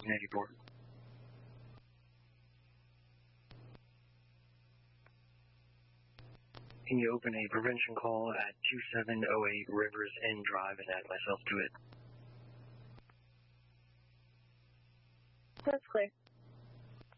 1484. Can you open a prevention call at 2708 Rivers End Drive and add myself to it? That's clear.